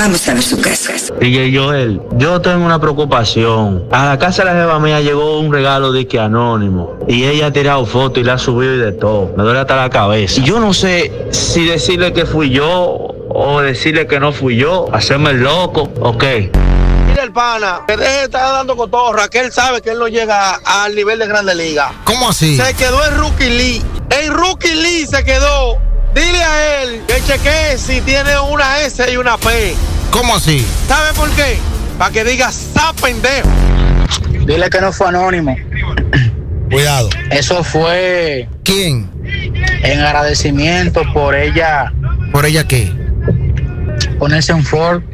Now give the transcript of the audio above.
Vamos a ver su casa. DJ Joel, yo tengo una preocupación. A la casa de la jeva mía llegó un regalo de que anónimo. Y ella ha tirado fotos y la ha subido y de todo. Me duele hasta la cabeza. Y yo no sé si decirle que fui yo o decirle que no fui yo. Hacerme el loco. Ok. Mira el pana, que deje de estar dando cotorra, que él sabe que él no llega al nivel de Grande Liga. ¿Cómo así? Se quedó en Rookie League. En Rookie League se quedó. Dile a él que chequee si tiene una S y una P. ¿Cómo así? ¿Sabe por qué? Para que diga, ¡sa pendejo! Dile que no fue anónimo. Cuidado. Eso fue... ¿Quién? En agradecimiento por ella... ¿Por ella qué? Ponerse un Ford